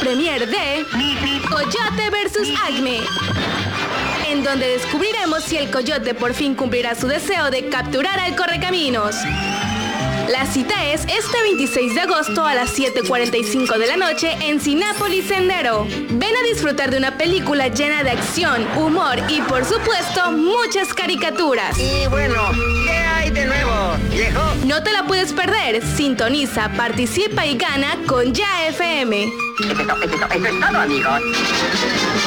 premier de Coyote vs. Acme, en donde descubriremos si el coyote por fin cumplirá su deseo de capturar al correcaminos. La cita es este 26 de agosto a las 7:45 de la noche en Cinépolis Sendero. Ven a disfrutar de una película llena de acción, humor y, por supuesto, muchas caricaturas. Y bueno, ¿qué hay de nuevo, viejo? No te la puedes perder. Sintoniza, participa y gana con Ya FM. Eso es todo, amigos.